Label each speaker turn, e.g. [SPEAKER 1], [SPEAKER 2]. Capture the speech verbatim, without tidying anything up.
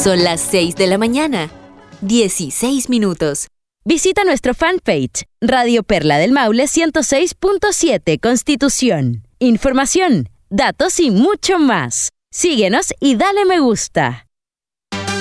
[SPEAKER 1] Son las seis de la mañana, dieciséis minutos.
[SPEAKER 2] Visita nuestro fanpage, Radio Perla del Maule ciento seis punto siete Constitución. Información, datos y mucho más. Síguenos y dale me gusta.